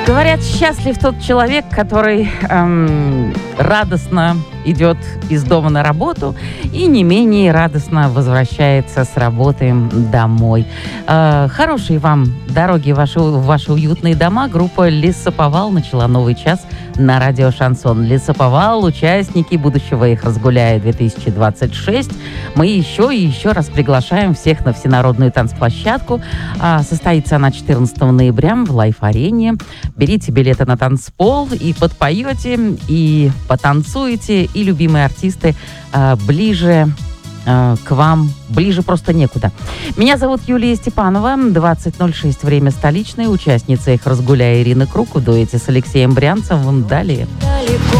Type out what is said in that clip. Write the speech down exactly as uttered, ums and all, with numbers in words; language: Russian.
Говорят, счастлив тот человек, который эм, радостно идет из дома на работу и не менее радостно возвращается с работы домой. Э, хорошей вам дороги в ваши, в ваши уютные дома. Группа «Лесоповал» начала новый час на радио «Шансон». «Лесоповал», участники будущего «Их разгуляя две тысячи двадцать шесть». Мы еще и еще раз приглашаем всех на всенародную танцплощадку. Э, состоится она четырнадцатого ноября в Лайф-арене. Берите билеты на танцпол и подпоете, и потанцуете, и любимые артисты э, ближе э, к вам, ближе просто некуда. Меня зовут Юлия Степанова, двадцать ноль шесть, время столичное, участница «Их разгуляя» Ирина Круг в дуэте с Алексеем Брянцевым. Далее.